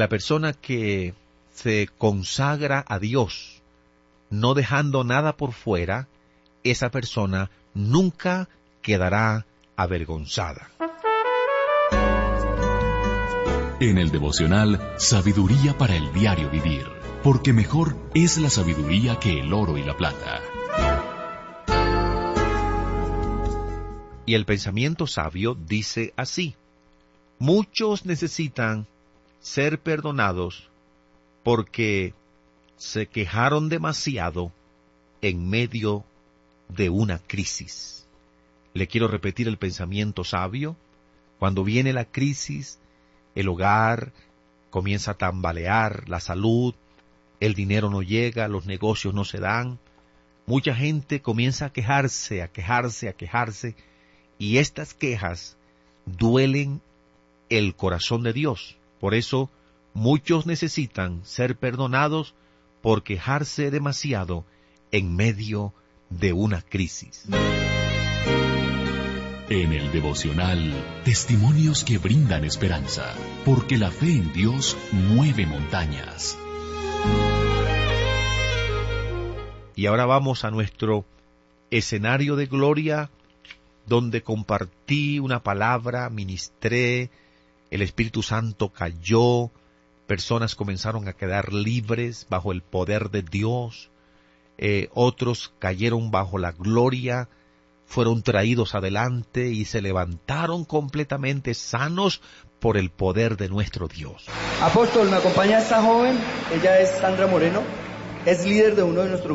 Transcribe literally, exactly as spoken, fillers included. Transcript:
La persona que se consagra a Dios, no dejando nada por fuera, esa persona nunca quedará avergonzada. En el devocional, sabiduría para el diario vivir, porque mejor es la sabiduría que el oro y la plata. Y el pensamiento sabio dice así: muchos necesitan ser perdonados porque se quejaron demasiado en medio de una crisis. Le quiero repetir el pensamiento sabio. Cuando viene la crisis, el hogar comienza a tambalear, la salud, el dinero no llega, los negocios no se dan. Mucha gente comienza a quejarse, a quejarse, a quejarse, y estas quejas duelen el corazón de Dios. Por eso, muchos necesitan ser perdonados por quejarse demasiado en medio de una crisis. En el devocional, testimonios que brindan esperanza, porque la fe en Dios mueve montañas. Y ahora vamos a nuestro escenario de gloria, donde compartí una palabra, ministré, el Espíritu Santo cayó, personas comenzaron a quedar libres bajo el poder de Dios, eh, otros cayeron bajo la gloria, fueron traídos adelante y se levantaron completamente sanos por el poder de nuestro Dios. Apóstol, me acompaña esta joven, ella es Sandra Moreno, es líder de uno de nuestros